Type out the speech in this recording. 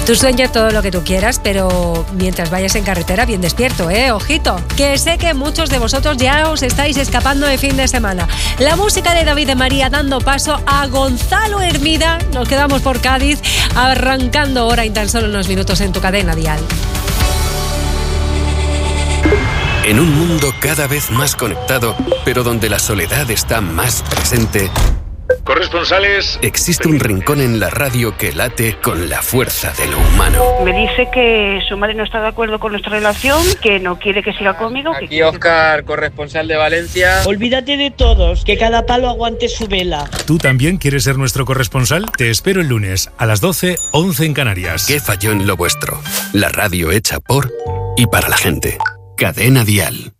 Tú sueñas todo lo que tú quieras, pero mientras vayas en carretera, bien despierto, ojito, que sé que muchos de vosotros ya os estáis escapando de fin de semana. La música de David de María dando paso a Gonzalo Hermida. Nos quedamos por Cádiz, arrancando ahora en tan solo unos minutos en tu cadena dial. En un mundo cada vez más conectado, pero donde la soledad está más presente, corresponsales, existe un rincón en la radio que late con la fuerza de lo humano. Me dice que su madre no está de acuerdo con nuestra relación, que no quiere que siga conmigo. Aquí Óscar, corresponsal de Valencia. Olvídate de todos, que cada palo aguante su vela. ¿Tú también quieres ser nuestro corresponsal? Te espero el lunes a las 12, 11 en Canarias. ¿Qué falló en lo vuestro? La radio hecha por y para la gente. Cadena Dial.